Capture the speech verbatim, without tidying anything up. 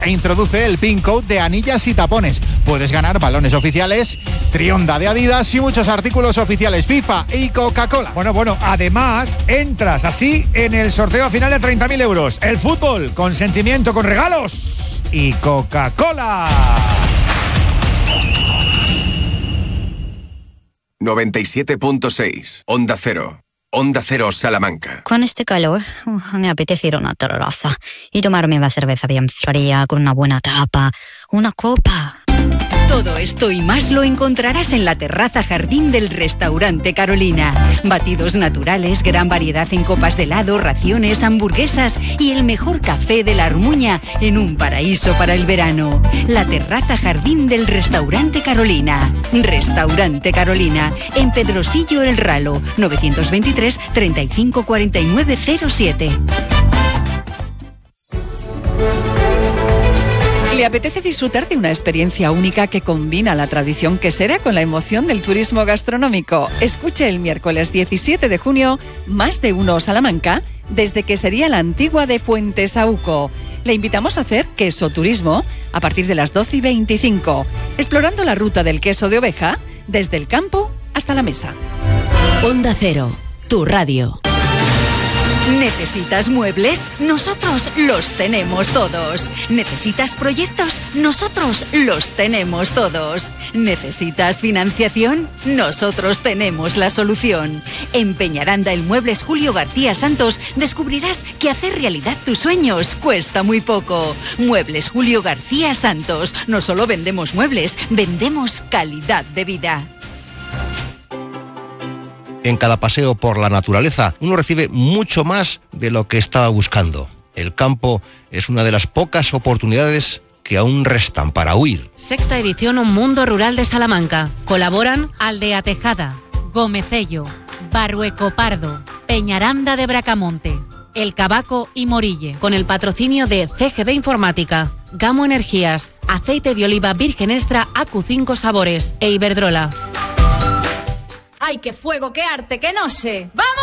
e introduce el pin code de anillas y tapones. Puedes ganar balones oficiales, Trionda de Adidas y muchos artículos oficiales FIFA y Coca-Cola. Bueno, bueno, además entras así en el sorteo final de treinta mil euros. El fútbol con sentimiento, con regalos y Coca-Cola. noventa y siete punto seis Onda Cero. Onda Cero Salamanca. Con este calor, uh, me apetece ir a una terraza y tomarme una cerveza bien fría con una buena tapa, una copa. Todo esto y más lo encontrarás en la terraza jardín del Restaurante Carolina. Batidos naturales, gran variedad en copas de helado, raciones, hamburguesas y el mejor café de la Armuña en un paraíso para el verano. La terraza jardín del Restaurante Carolina. Restaurante Carolina, en Pedrosillo El Ralo, novecientos veintitrés, treinta y cinco cuarenta y nueve cero siete. ¿Le apetece disfrutar de una experiencia única que combina la tradición quesera con la emoción del turismo gastronómico? Escuche el miércoles diecisiete de junio, Más de Uno Salamanca, desde Quesería La Antigua de Fuentesauco. Le invitamos a hacer queso turismo a partir de las doce y veinticinco, explorando la ruta del queso de oveja desde el campo hasta la mesa. Onda Cero, tu radio. ¿Necesitas muebles? Nosotros los tenemos todos. ¿Necesitas proyectos? Nosotros los tenemos todos. ¿Necesitas financiación? Nosotros tenemos la solución. En Peñaranda el Muebles Julio García Santos descubrirás que hacer realidad tus sueños cuesta muy poco. Muebles Julio García Santos. No solo vendemos muebles, vendemos calidad de vida. En cada paseo por la naturaleza, uno recibe mucho más de lo que estaba buscando. El campo es una de las pocas oportunidades que aún restan para huir. Sexta edición Un Mundo Rural de Salamanca. Colaboran Aldea Tejada, Gomecello, Barrueco Pardo, Peñaranda de Bracamonte, El Cabaco y Morille. Con el patrocinio de C G B Informática, Gamo Energías, Aceite de Oliva Virgen Extra A Q cinco Sabores e Iberdrola. ¡Ay, qué fuego, qué arte, qué noche! ¡Vamos!